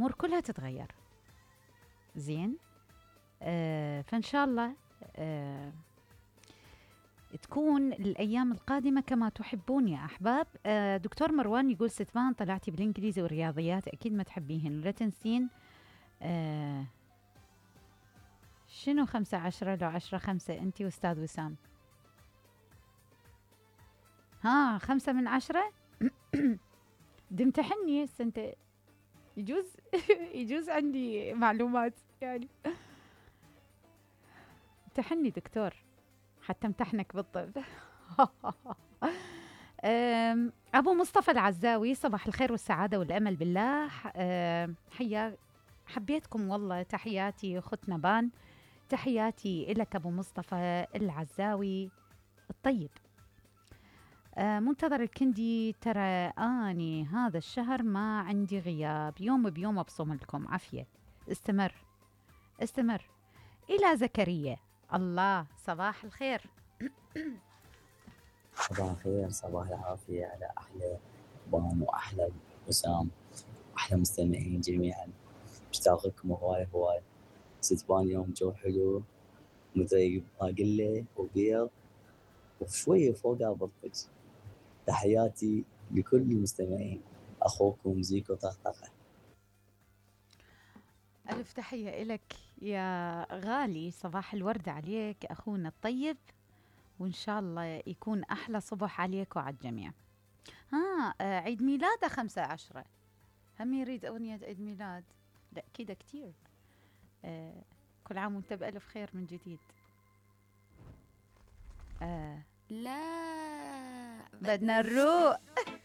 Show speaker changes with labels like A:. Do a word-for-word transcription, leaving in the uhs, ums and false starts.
A: الأمور كلها تتغير. زين. آه فإن شاء الله آه تكون الأيام القادمة كما تحبون يا أحباب. آه دكتور مروان يقول ستفان طلعتي بالإنجليزي والرياضيات أكيد ما تحبيهن ولا تنسين. آه شنو خمسة عشرة لو عشرة خمسة أنتي وأستاذ وسام؟ ها خمسة من عشرة. دمتحني هسه أنت. يجوز يجوز عندي معلومات يعني. امتحني دكتور حتى امتحنك بالطب. أم، أبو مصطفى العزاوي صباح الخير والسعادة والأمل بالله. أم، حيا حبيتكم والله. تحياتي أختنا بان. تحياتي إلك أبو مصطفى العزاوي الطيب. أه، منتظر الكندي. ترى أني هذا الشهر ما عندي غياب، يوم بيوم أبصم لكم عافية. استمر استمر. إلى زكريا. الله صباح الخير.
B: صباح الخير، صباح العافية على أحلى بان وأحلى وسام، أحلى مستمعين جميعا. مشتاق لكم هواي هواي. ستبان يوم جو حلو مزيب باقلة وبيض وشوية فوقها بطج. تحياتي لكل المستمعين، أخوكم زيكو طقطقة.
A: ألف تحية إلك يا غالي. صباح الورد عليك أخونا الطيب، وإن شاء الله يكون أحلى صبح عليك وعلى الجميع. ها آه عيد ميلاده خمسة عشرة. هم يريد أغنية عيد ميلاد. لا كده كتير. آه كل عام وانت بألف خير من جديد. آه
C: لا
A: بدنا نروق.